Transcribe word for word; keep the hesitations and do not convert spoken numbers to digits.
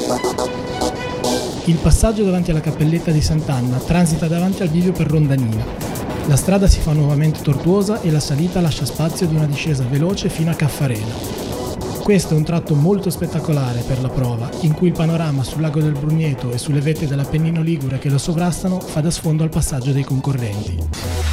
Il passaggio davanti alla cappelletta di Sant'Anna transita davanti al bivio per Rondanina. La strada si fa nuovamente tortuosa e la salita lascia spazio ad una discesa veloce fino a Caffarena. Questo è un tratto molto spettacolare per la prova, in cui il panorama sul lago del Brugneto e sulle vette dell'Appennino Ligure che lo sovrastano fa da sfondo al passaggio dei concorrenti.